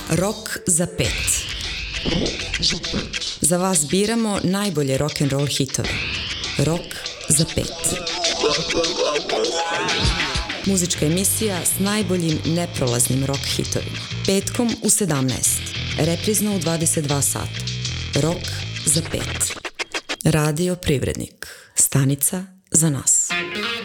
Rok za 5. Za vas biramo najbolje rock'n'roll hitove. Rok za 5. Muzička emisija s najboljim neprolaznim rock hitovima. Petkom u 17. Reprizno u 22 sata. Rok za 5. Radio Privrednik. Stanica za nas.